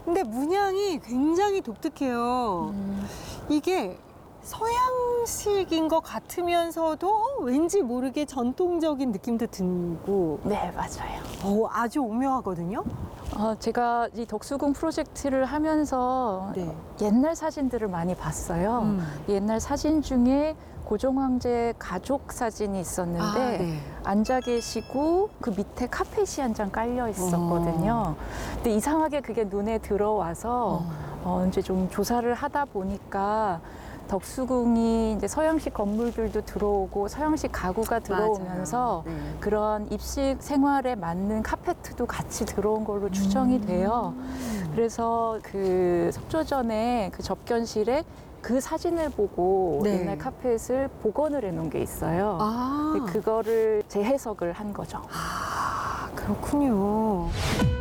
근데 문양이 굉장히 독특해요. 이게 서양식인 것 같으면서도 왠지 모르게 전통적인 느낌도 들고 네, 맞아요. 아주 오묘하거든요. 제가 이 덕수궁 프로젝트를 하면서 네. 옛날 사진들을 많이 봤어요. 옛날 사진 중에 고종 황제 가족 사진이 있었는데 네. 앉아 계시고 그 밑에 카펫이 한 장 깔려 있었거든요. 근데 이상하게 그게 눈에 들어와서 이제 좀 조사를 하다 보니까 덕수궁이 이제 서양식 건물들도 들어오고 서양식 가구가 들어오면서 맞아요. 네. 그런 입식 생활에 맞는 카페트도 같이 들어온 걸로 추정이 돼요. 그래서 그 석조전에 그 접견실에 그 사진을 보고 네. 옛날 카펫을 복원을 해놓은 게 있어요. 근데 그거를 재해석을 한 거죠. 그렇군요.